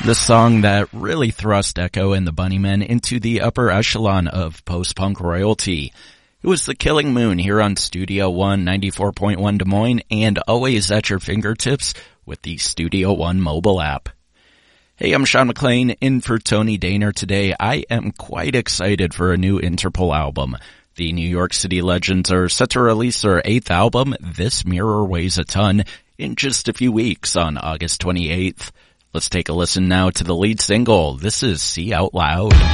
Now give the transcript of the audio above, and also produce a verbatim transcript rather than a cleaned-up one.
The song that really thrust Echo and the Bunnymen into the upper echelon of post-punk royalty. It was The Killing Moon here on Studio One, ninety-four point one Des Moines, and always at your fingertips with the Studio One mobile app. Hey, I'm Sean McLean, in for Tony Daner today. I am quite excited for a new Interpol album. The New York City Legends are set to release their eighth album, This Mirror Weighs a Ton, in just a few weeks on August twenty-eighth. Let's take a listen now to the lead single. This is See Out Loud.